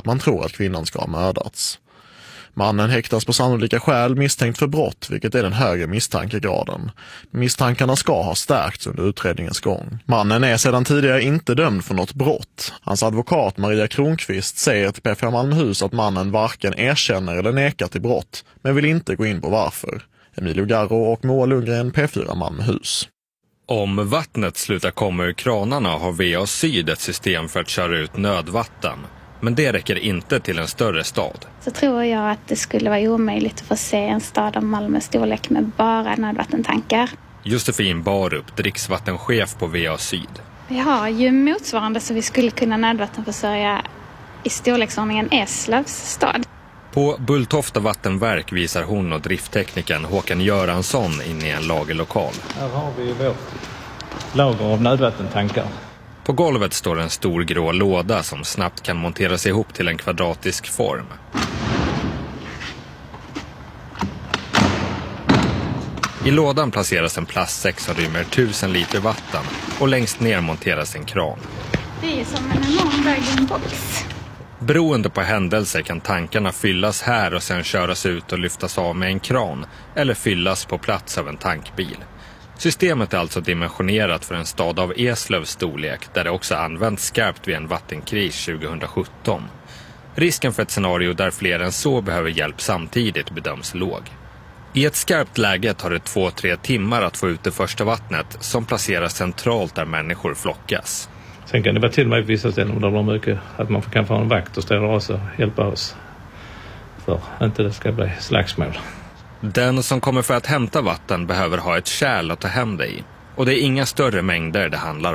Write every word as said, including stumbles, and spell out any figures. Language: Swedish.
man tror att kvinnan ska ha mördats. Mannen häktas på sannolika skäl misstänkt för brott, vilket är den högre misstankegraden. Misstankarna ska ha stärkts under utredningens gång. Mannen är sedan tidigare inte dömd för något brott. Hans advokat Maria Kronqvist säger till P fyra Malmöhus att mannen varken erkänner eller nekar till brott, men vill inte gå in på varför. Emilio Garro och Moa Lundgren, P fyra Malmöhus. Om vattnet slutar komma ur kranarna har V A Syd ett system för att köra ut nödvatten. Men det räcker inte till en större stad. Så tror jag att det skulle vara omöjligt att få se en stad av Malmö storlek med bara nödvattentankar. Josefin Barup, dricksvattenchef på V A Syd. Vi har ju motsvarande så vi skulle kunna nödvattenförsörja i storleksordningen Eslövs stad. På Bulltofta vattenverk visar hon och driftteknikern Håkan Göransson in i en lagerlokal. Här har vi vårt lager av nödvattentankar. På golvet står en stor grå låda som snabbt kan monteras ihop till en kvadratisk form. I lådan placeras en plastsäck som rymmer tusen liter vatten och längst ner monteras en kran. Det är som en enorm bag-in-box. Beroende på händelser kan tankarna fyllas här och sen köras ut och lyftas av med en kran eller fyllas på plats av en tankbil. Systemet är alltså dimensionerat för en stad av Eslövs storlek där det också används skarpt vid en vattenkris tjugohundrasjutton. Risken för ett scenario där fler än så behöver hjälp samtidigt bedöms låg. I ett skarpt läge tar det två till tre timmar att få ut det första vattnet som placeras centralt där människor flockas. Sen kan det vara till och med vissa ställen där det blir mycket att man kan få en vakt och ställa oss och hjälpa oss för att inte det ska bli slagsmål. Den som kommer för att hämta vatten behöver ha ett kärl att ta hem det i. Och det är inga större mängder det handlar